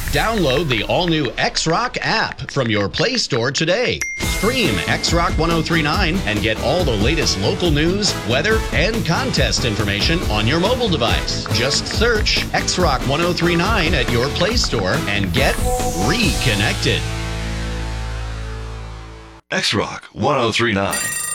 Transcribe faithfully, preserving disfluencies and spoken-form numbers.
Download the all-new X-Rock app from your Play Store today. Stream X-Rock ten thirty-nine and get all the latest local news, weather, and contest information on your mobile device. Just search X-Rock ten thirty-nine at your Play Store and get reconnected. X-Rock ten thirty-nine.